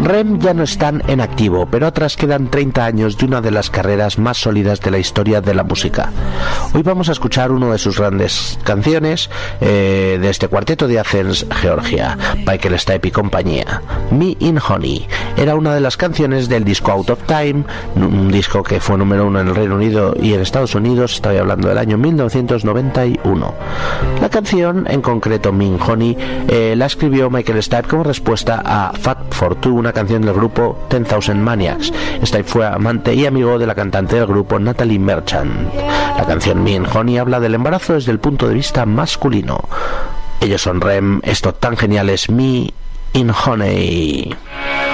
REM ya no están en activo, pero atrás quedan 30 años de una de las carreras más sólidas de la historia de la música. Hoy vamos a escuchar una de sus grandes canciones de este cuarteto de Athens, Georgia, Michael Stipe y compañía. Me in Honey era una de las canciones del disco Out of Time, un disco que fue número 1 en el Reino Unido y en Estados Unidos. Estoy hablando del año 1991. La canción, en concreto Me in Honey, la escribió Michael Stipe como respuesta a Fat for Two, una canción del grupo 10,000 Maniacs. Stipe fue amante y amigo de la cantante del grupo Natalie Merchant. La canción Me in Honey habla del embarazo desde el punto de vista masculino. Ellos son REM, esto tan genial es Me in Honey.